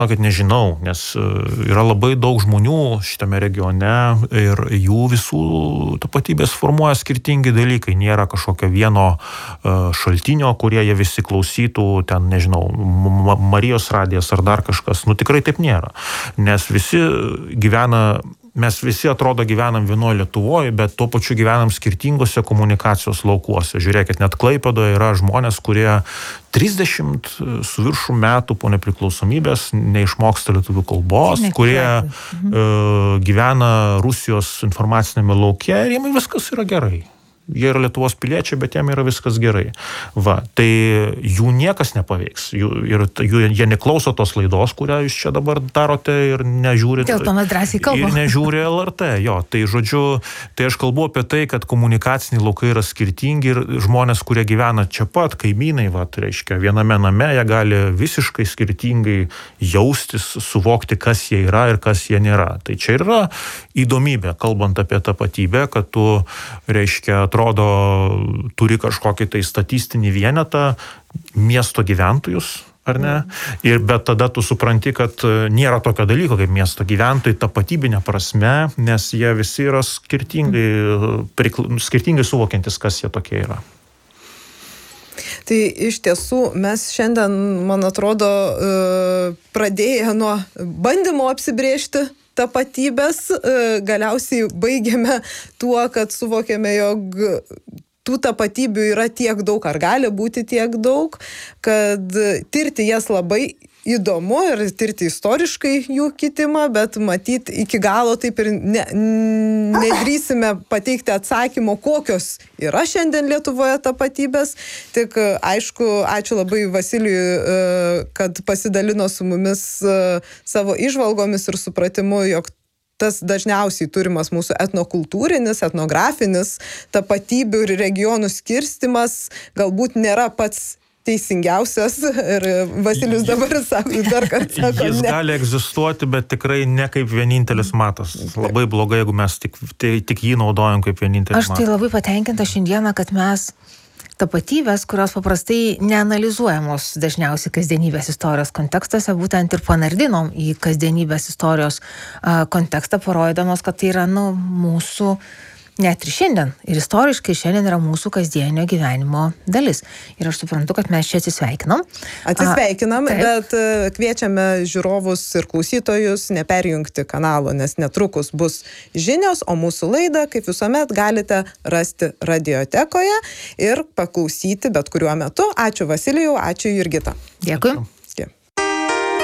Kad nežinau, nes yra labai daug žmonių šitame regione ir jų visų tapatybės formuoja skirtingi dalykai. Nėra kažkokio vieno šaltinio, kurie jie visi klausytų, ten, nežinau, Marijos radijas ar dar kažkas. Tikrai taip nėra. Nes mes visi atrodo gyvenam vienoje Lietuvoje, bet tuo pačiu gyvenam skirtingose komunikacijos laukuose. Žiūrėkit, net Klaipėdoje yra žmonės, kurie 30 su viršų metų po nepriklausomybės neišmoksta lietuvių kalbos, kurie gyvena Rusijos informacinėme lauke ir jiems viskas yra gerai. Jie yra Lietuvos piliečiai, bet jiem yra viskas gerai. Tai jų niekas nepaveiks. Jie neklauso tos laidos, kurią jūs čia dabar darote ir nežiūri. Dėl to mes drąsiai kalbame. Ir nežiūri LRT. Tai žodžiu, tai aš kalbu apie tai, kad komunikaciniai laukai yra skirtingi ir žmonės, kurie gyvena čia pat, kaimynai, reiškia, viename name, jie gali visiškai skirtingai jaustis, suvokti, kas jie yra ir kas jie nėra. Tai čia yra įdomybė, kalbant apie tapatybę, kad tu, reiškia, atrodo, turi kažkokį tai statistinį vienetą miesto gyventojus, ar ne? Bet tada tu supranti, kad nėra tokio dalyko kaip miesto gyventojai tapatybinė prasme, nes jie visi yra skirtingai suvokiantis, kas jie tokie yra. Tai iš tiesų mes šiandien, man atrodo, pradėję nuo bandymo apsibrėžti tapatybės, galiausiai baigėme tuo, kad suvokėme, jog tų tapatybių yra tiek daug, ar gali būti tiek daug, kad tirti jas labai įdomu ir tirti istoriškai jų kitimą, bet matyt iki galo taip ir nedrįsime pateikti atsakymo, kokios yra šiandien Lietuvoje tapatybės. Tik aišku, ačiū labai Vasilijui, kad pasidalino su mumis savo įžvalgomis ir supratimu, jog tas dažniausiai turimas mūsų etnokultūrinis, etnografinis tapatybių ir regionų skirstimas galbūt nėra pats teisingiausias ir Vasilijus dabar sako, dar kartą sako, jis gali egzistuoti, bet tikrai ne kaip vienintelis matas. Labai blogai, jeigu mes tik jį naudojam kaip vienintelis matas. Aš tai labai patenkinta šiandieną, kad mes tapatybės, kurios paprastai neanalizuojamos dažniausiai kasdienybės istorijos kontekstuose, būtent ir panardinom į kasdienybės istorijos kontekstą, parodydamos, kad tai yra mūsų net ir šiandien. Ir istoriškai šiandien yra mūsų kasdienio gyvenimo dalis. Ir aš suprantu, kad mes čia atsisveikinam. Bet kviečiame žiūrovus ir klausytojus neperjungti kanalo, nes netrukus bus žinios, o mūsų laidą, kaip visuomet, galite rasti radiotekoje ir paklausyti bet kuriuo metu. Ačiū Vasilijau, ačiū Jurgita. Dėkui.